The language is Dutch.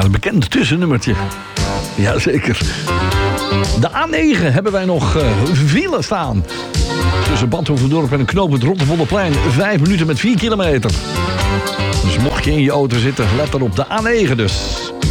een bekend tussennummertje. Jazeker. De A9 hebben wij nog file staan. Tussen Bad Hoeverdorp en een knooppunt Rotterwolderplein. 5 minuten met 4 kilometer. Dus mocht je in je auto zitten, let dan op de A9 dus.